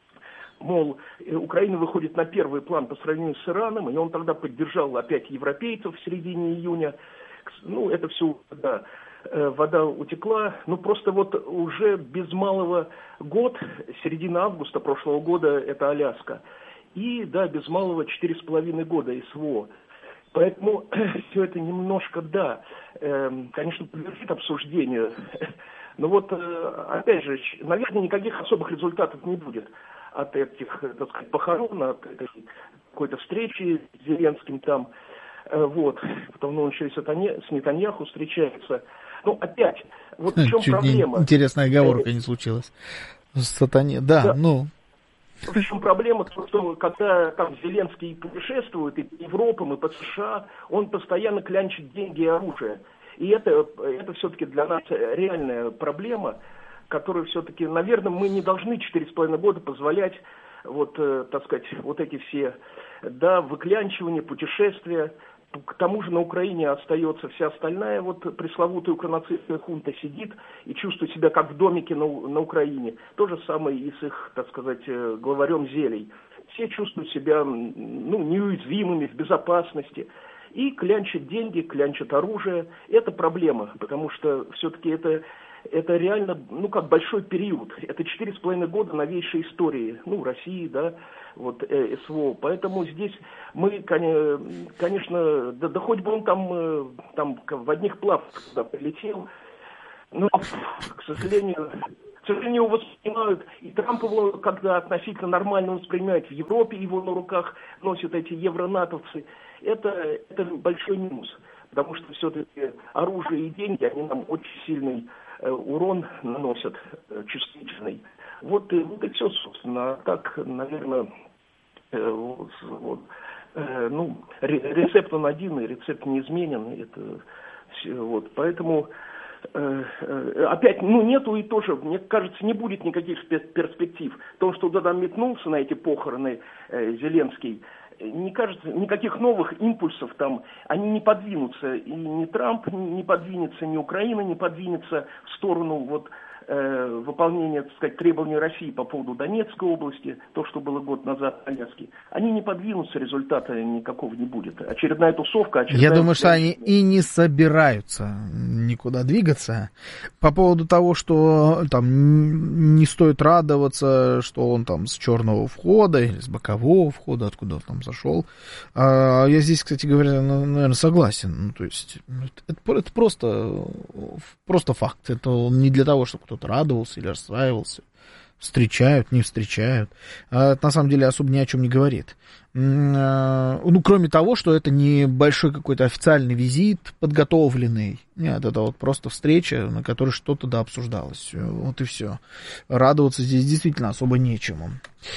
мол, Украина выходит на первый план по сравнению с Ираном, и он тогда поддержал опять европейцев в середине июня. Ну, это все, да, вода утекла. Ну, просто вот уже без малого год, середина августа прошлого года, это Аляска. И, да, без малого 4,5 года СВО. Поэтому все это немножко, да, конечно, подлежит обсуждению. Но вот, опять же, наверное, никаких особых результатов не будет от этих, так сказать, похорон, от этой какой-то встречи с Зеленским там. Вот. Потом он еще и с Нетаньяху встречается. Ну, опять, вот в чем проблема. Интересная оговорка не случилась. Сатане, да, ну... В чем проблема, что когда там Зеленский путешествует и по Европам, и по США, он постоянно клянчит деньги и оружие. И это все-таки для нас реальная проблема, которую все-таки, наверное, мы не должны 4,5 года позволять, вот, так сказать, вот эти все, да, выклянчивания, путешествия. К тому же на Украине остается вся остальная, вот пресловутая укронацистская хунта сидит и чувствует себя как в домике на Украине. То же самое и с их, так сказать, главарем Зелей. Все чувствуют себя, ну, неуязвимыми, в безопасности. И клянчат деньги, клянчат оружие. Это проблема, потому что все-таки это реально, ну, как большой период. Это 4,5 года новейшей истории, ну, России, да, вот, СВО. Поэтому здесь мы, конечно, да хоть бы он там в одних плавках туда прилетел, но, к сожалению, его воспринимают, и Трамп его когда относительно нормально воспринимает, в Европе его на руках носят эти евронатовцы. Это большой минус, потому что все-таки оружие и деньги, они нам очень сильный урон наносят, чувствительный. Вот и все, собственно. Так, наверное, ну, рецепт он один, и рецепт не изменен. Это все, вот. Поэтому опять, ну, нету и тоже, мне кажется, не будет никаких перспектив. То, что туда метнулся на эти похороны Зеленский, не кажется, никаких новых импульсов там, они не подвинутся. И ни Трамп не подвинется, ни Украина не подвинется в сторону вот выполнения, так сказать, требований России по поводу Донецкой области, то, что было год назад в Аляске. Они не подвинутся, результата никакого не будет. Очередная тусовка. Я думаю, что они и не собираются никуда двигаться. По поводу того, что там не стоит радоваться, что он там с черного входа или с бокового входа, откуда он там зашел. Я здесь, кстати говоря, наверное, согласен. Ну, то есть это просто факт. Это не для того, чтобы кто-то радовался или расстраивался. Встречают, не встречают. Это на самом деле особо ни о чем не говорит. Ну, кроме того, что это не большой какой-то официальный визит, подготовленный. Нет, это вот просто встреча, на которой что-то да обсуждалось. Вот и все. Радоваться здесь действительно особо нечему.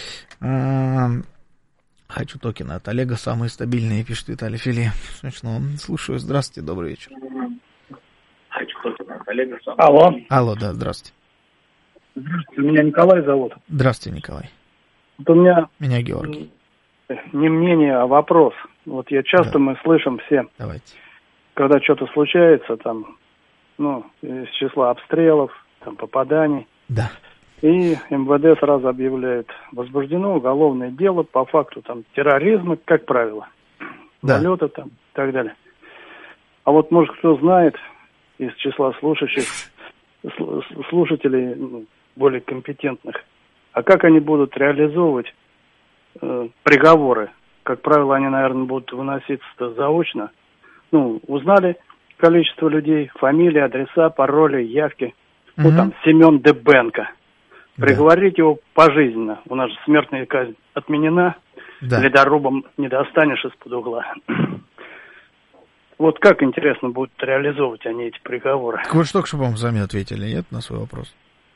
Хочу токены от Олега, самые стабильные, пишет Виталий Фили. Смешно. Слушаю. Здравствуйте, добрый вечер. Хочу токены от Олега. Алло. Алло, да, здравствуйте. Здравствуйте, меня Николай зовут. Здравствуйте, Николай. Вот у меня Георгий. Не мнение, а вопрос. Вот мы слышим все. Давайте. Когда что-то случается, там, ну, из числа обстрелов, там, попаданий. Да. И МВД сразу объявляет, возбуждено уголовное дело по факту там терроризма, как правило. Да. Налета там и так далее. А вот, может, кто знает из числа слушателей, ну, более компетентных, а как они будут реализовывать приговоры? Как правило, они, наверное, будут выноситься заочно. Ну, узнали количество людей, фамилии, адреса, пароли, явки. Угу. Вот там Семен Дебенко. Приговорить его пожизненно. У нас же смертная казнь отменена. Да. Ледорубом не достанешь из-под угла. Вот как, интересно, будут реализовывать они эти приговоры? Так вы же только что, по-моему, сами ответили, нет, на свой вопрос?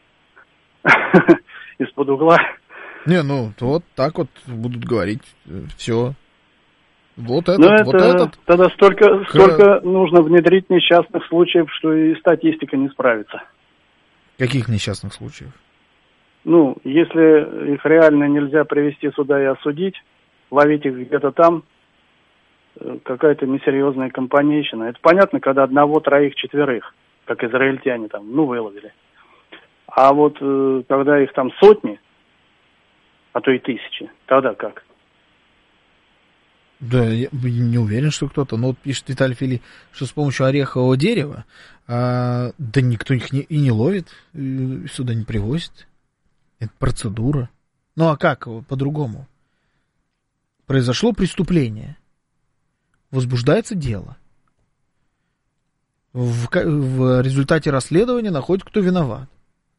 Из-под угла. Не, ну, вот так вот будут говорить, все. Вот этот, вот этот. Тогда столько нужно внедрить несчастных случаев, что и статистика не справится. Каких несчастных случаев? Ну, если их реально нельзя привести сюда и осудить, ловить их где-то там, какая-то несерьезная компанейщина. Это понятно, когда 1, 3, 4, как израильтяне там, выловили. А вот когда их там сотни, а то и 1000, тогда как? Да, я не уверен, что кто-то. Но вот пишет Виталий Фили, что с помощью орехового дерева, да никто их и не ловит, сюда не привозит. Это процедура. Ну а как по-другому? Произошло преступление. Возбуждается дело. В результате расследования находят, кто виноват.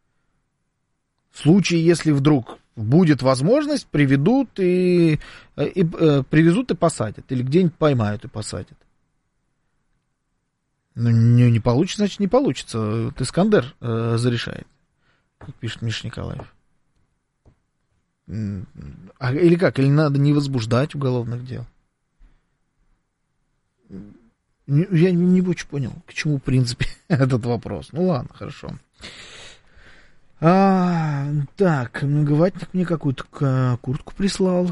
В случае, если вдруг будет возможность, привезут и посадят. Или где-нибудь поймают и посадят. Ну, не получится, значит, не получится. Вот Искандер зарешает, как пишет Миша Николаев. Или как? Или надо не возбуждать уголовных дел? Я не очень понял, к чему, в принципе, этот вопрос. Ну, ладно, хорошо. Так, Гаvatник мне какую-то куртку прислал.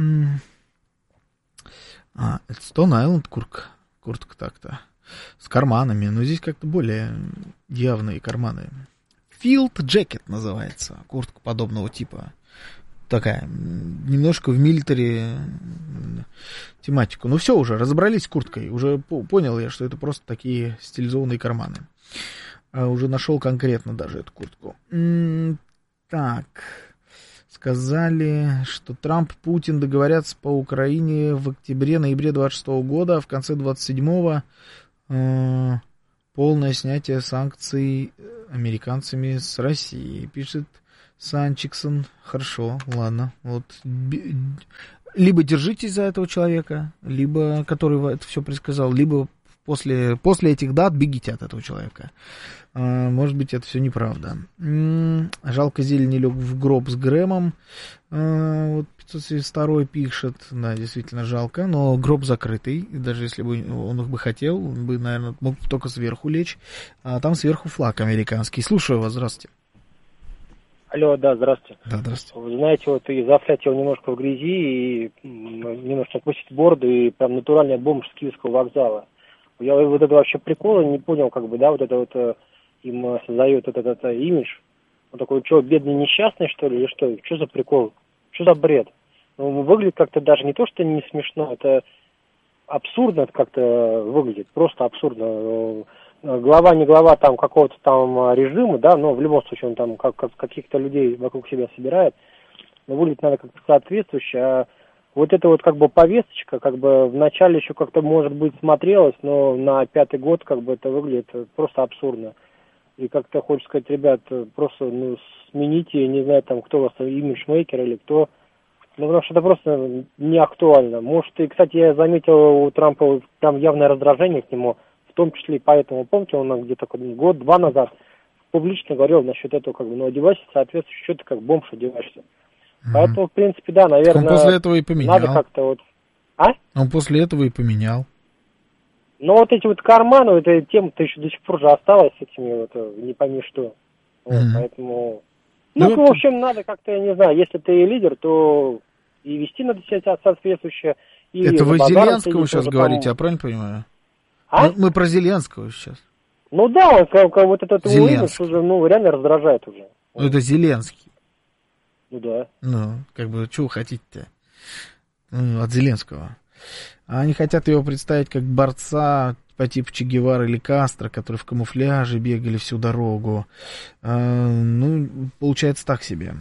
Это Stone Island куртка так-то. С карманами, но здесь как-то более явные карманы. Field Jacket называется, куртка подобного типа. Такая, немножко в милитари тематику. Ну все, уже разобрались с курткой. Уже понял я, что это просто такие стилизованные карманы. Уже нашел конкретно даже эту куртку. Так, сказали, что Трамп и Путин договорятся по Украине в октябре-ноябре 26 года, а в конце 27-го полное снятие санкций американцами с России, пишет Санчиксон. Хорошо, ладно. Вот. Либо держитесь за этого человека, либо, который это все предсказал, либо после этих дат бегите от этого человека. Может быть, это все неправда. Жалко, Зелень лег в гроб с Грэмом. Вот 572 пишет. Да, действительно жалко, но гроб закрытый. И даже если бы он их бы хотел, он бы, наверное, мог только сверху лечь. А там сверху флаг американский. Слушаю вас, здравствуйте. Алло, да, здравствуйте. Да, здравствуйте. Вы знаете, вот и завтра я немножко в грязи, и немножко отпустить бороду, и прям натуральная бомба с Киевского вокзала. Я вот это вообще прикола не понял, как бы, да, вот это вот им создает этот имидж. Он такой, что, бедный несчастный, что ли, или что? Что за прикол? Что за бред? Ну, выглядит как-то даже не то, что не смешно, это абсурдно как-то выглядит, просто абсурдно. Глава, не глава там какого-то там режима, да, но в любом случае он там каких-то людей вокруг себя собирает, но выглядит надо как-то соответствующе, а вот эта вот как бы повесточка, как бы вначале еще как-то, может быть, смотрелась, но на 5-й год как бы это выглядит просто абсурдно. И как-то хочется сказать, ребят, просто смените, не знаю, там, кто у вас, имиджмейкер или кто, ну, потому что это просто не актуально. Может, и, кстати, я заметил у Трампа там явное раздражение к нему, в том числе и поэтому, помните, он где-то год-два назад публично говорил насчет этого, как бы, ну, одевайся соответствующе, что ты как бомж одеваешься. Поэтому, в принципе, да, наверное, он после этого и поменял. Надо как-то вот... А? Он после этого и поменял. Но вот эти вот карманы, эта тема-то еще до сих пор же осталась с этими вот, не пойми что. Вот, поэтому... Ну, в общем, надо как-то, я не знаю, если ты лидер, то и вести надо себя соответствующе. И это вы Зеленского сейчас говорите, я правильно понимаю? А? Мы про Зеленского сейчас. Ну да, он вот этот имидж уже, ну, реально раздражает уже. Ну, это Зеленский. Ну да. Ну, как бы, что вы хотите-то от Зеленского? Они хотят его представить как борца по типу Че Гевары или Кастро, которые в камуфляже бегали всю дорогу. Ну, получается так себе.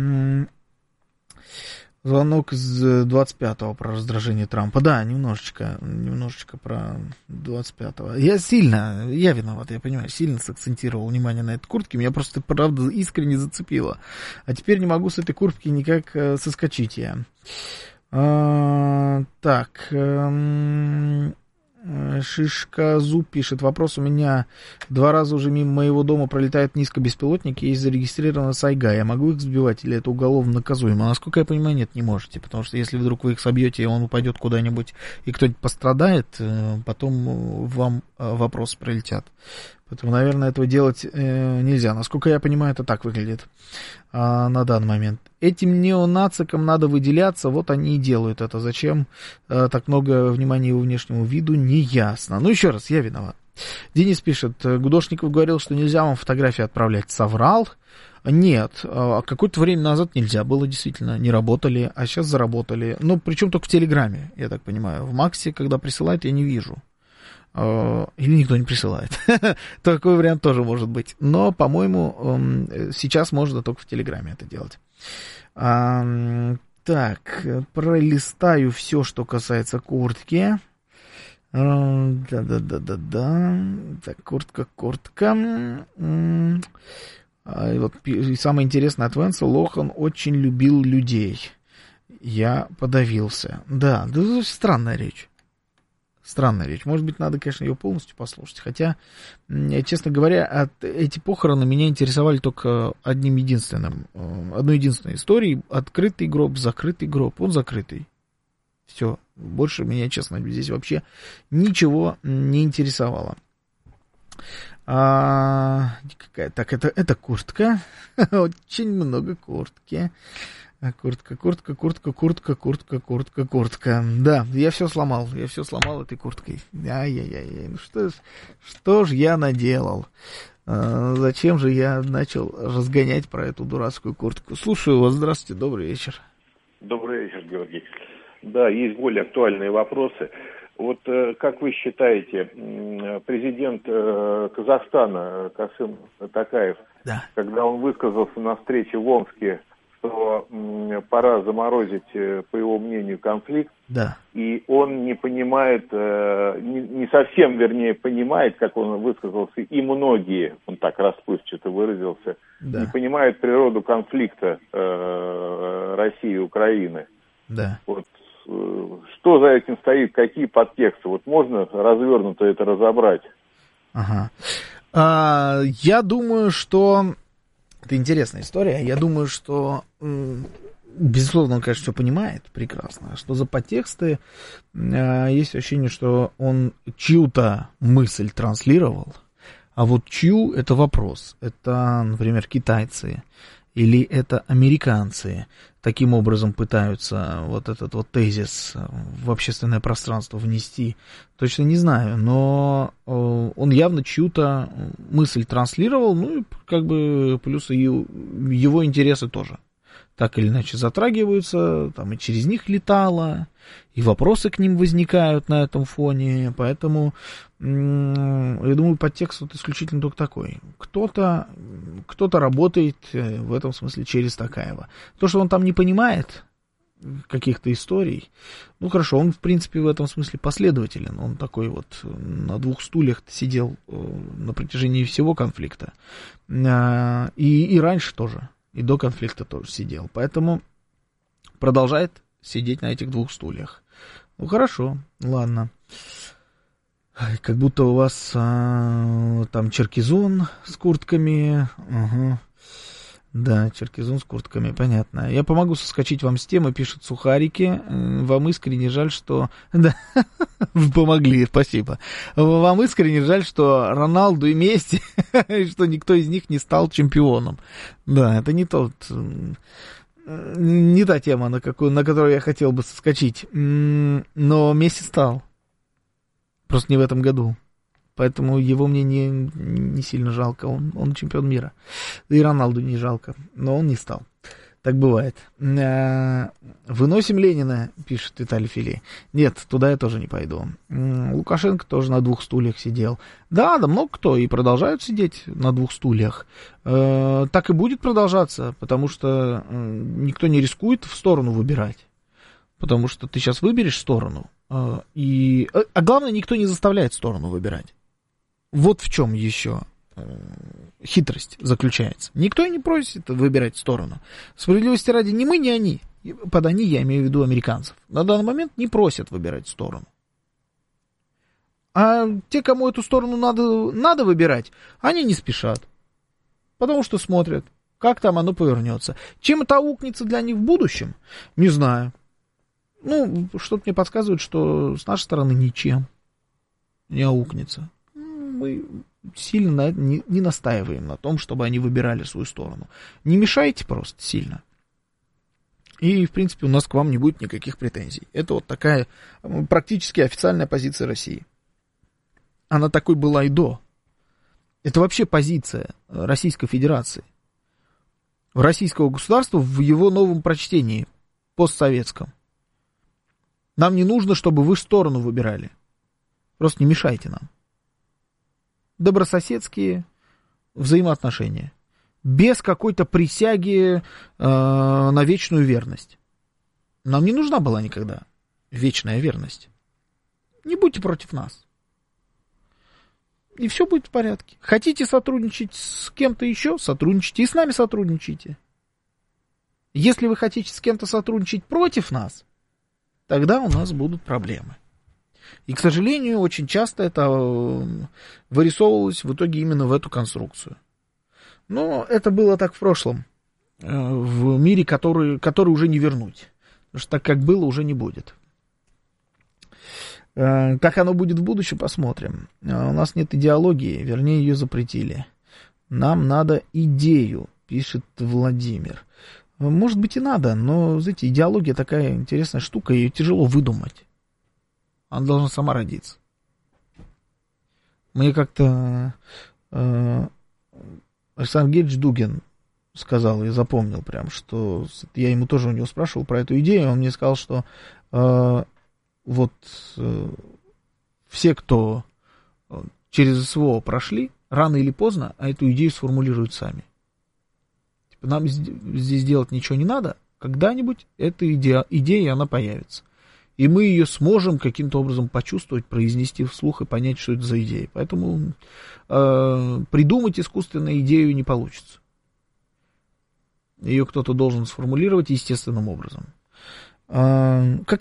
Звонок из 25-го про раздражение Трампа. Да, немножечко про 25-го. Я виноват, я понимаю, сильно сакцентировал внимание на этой куртке. Меня просто, правда, искренне зацепило. А теперь не могу с этой куртки никак соскочить я. Так. Шишка Зуб пишет, вопрос у меня. 2 раза уже мимо моего дома пролетают низкобеспилотники, и зарегистрирована сайга. Я могу их сбивать или это уголовно наказуемо? Насколько я понимаю, нет, не можете. Потому что если вдруг вы их собьете, и он упадет куда-нибудь, и кто-нибудь пострадает, потом вам вопросы прилетят. Поэтому, наверное, этого делать нельзя. Насколько я понимаю, это так выглядит на данный момент. Этим неонацикам надо выделяться, вот они и делают это. Зачем так много внимания его внешнему виду, не ясно. Ну, еще раз, я виноват. Денис пишет, Гудошников говорил, что нельзя вам фотографии отправлять. Соврал? Нет, какое-то время назад нельзя было, действительно, не работали, а сейчас заработали. Ну, причем только в Телеграме, я так понимаю. В Максе, когда присылают, я не вижу. Или никто не присылает. Такой вариант тоже может быть. Но, по-моему, сейчас можно только в Телеграме это делать. Так, пролистаю все, что касается куртки. Да. Так, куртка. И вот и самое интересное от Венса, Лохан очень любил людей. Я подавился. Да, странная речь. Странная речь. Может быть, надо, конечно, ее полностью послушать. Хотя, честно говоря, эти похороны меня интересовали только одной единственной историей. Открытый гроб, закрытый гроб. Он закрытый. Все. Больше меня, честно, здесь вообще ничего не интересовало. Так, это куртка. Очень много куртки. Куртка. Да, я все сломал этой курткой. Ай-яй-яй, ну что ж я наделал? Зачем же я начал разгонять про эту дурацкую куртку? Слушаю вас, здравствуйте, добрый вечер. Добрый вечер, Георгий. Да, есть более актуальные вопросы. Вот как вы считаете, президент Казахстана Касым Токаев, когда он высказался на встрече в Омске, что пора заморозить, по его мнению, конфликт, и он не понимает, не совсем, вернее, понимает, как он высказался, и многие, он так расплывчато выразился, не понимают природу конфликта России и Украины. Да. Вот, что за этим стоит, какие подтексты? Вот можно развернуто это разобрать? Ага. Я думаю, что... Это интересная история. Я думаю, что, безусловно, он, конечно, все понимает прекрасно. Что за подтексты? Есть ощущение, что он чью-то мысль транслировал, а вот чью — это вопрос. Это, например, китайцы или это американцы таким образом пытаются вот этот вот тезис в общественное пространство внести. Точно не знаю, но он явно чью-то мысль транслировал, ну и как бы плюс и его интересы тоже так или иначе затрагиваются, там и через них летало, и вопросы к ним возникают на этом фоне, поэтому, я думаю, подтекст вот исключительно только такой. Кто-то работает в этом смысле через Токаева. То, что он там не понимает каких-то историй, ну хорошо, он в принципе в этом смысле последователен, он такой вот на 2 стульях сидел на протяжении всего конфликта, и раньше тоже. И до конфликта тоже сидел. Поэтому продолжает сидеть на этих 2 стульях. Ну, хорошо, ладно. Как будто у вас там черкизон с куртками. Угу. Да, черкизон с куртками, понятно. Я помогу соскочить вам с темы, пишет Сухарики. Вам искренне жаль, что... Да, помогли, спасибо. Вам искренне жаль, что Роналду и Месси, что никто из них не стал чемпионом. Да, это не та тема, на которую я хотел бы соскочить. Но Месси стал. Просто не в этом году. Поэтому его мне не сильно жалко. Он чемпион мира. Да и Роналду не жалко. Но он не стал. Так бывает. Выносим Ленина, пишет Виталий Фили. Нет, туда я тоже не пойду. Лукашенко тоже на 2 стульях сидел. Да, много кто и продолжают сидеть на 2 стульях. Так и будет продолжаться, потому что никто не рискует в сторону выбирать. Потому что ты сейчас выберешь сторону. А главное, никто не заставляет сторону выбирать. Вот в чем еще хитрость заключается. Никто и не просит выбирать сторону. Справедливости ради, ни мы, ни они. Под они я имею в виду американцев. На данный момент не просят выбирать сторону. А те, кому эту сторону надо выбирать, они не спешат. Потому что смотрят, как там оно повернется. Чем это аукнется для них в будущем, не знаю. Ну, что-то мне подсказывает, что с нашей стороны ничем не аукнется. Мы сильно не настаиваем на том, чтобы они выбирали свою сторону. Не мешайте просто сильно. И, в принципе, у нас к вам не будет никаких претензий. Это вот такая практически официальная позиция России. Она такой была и до. Это вообще позиция Российской Федерации. Российского государства в его новом прочтении, постсоветском. Нам не нужно, чтобы вы сторону выбирали. Просто не мешайте нам. Добрососедские взаимоотношения. Без какой-то присяги на вечную верность. Нам не нужна была никогда вечная верность. Не будьте против нас. И все будет в порядке. Хотите сотрудничать с кем-то еще? Сотрудничайте. И с нами сотрудничайте. Если вы хотите с кем-то сотрудничать против нас, тогда у нас будут проблемы. И, к сожалению, очень часто это вырисовывалось в итоге именно в эту конструкцию. Но это было так в прошлом. В мире, который уже не вернуть. Потому что так, как было, уже не будет. Как оно будет в будущем, посмотрим. У нас нет идеологии, вернее, ее запретили. Нам надо идею, пишет Владимир. Может быть и надо, но, знаете, идеология такая интересная штука, ее тяжело выдумать. Она должна сама родиться. Мне как-то Александр Герич Дугин сказал, и запомнил прям, что я ему тоже у него спрашивал про эту идею, он мне сказал, что все, кто через СВО прошли, рано или поздно, эту идею сформулируют сами. Типа, нам здесь делать ничего не надо, когда-нибудь эта идея, она появится. И мы ее сможем каким-то образом почувствовать, произнести вслух и понять, что это за идея. Поэтому придумать искусственную идею не получится. Ее кто-то должен сформулировать естественным образом. Как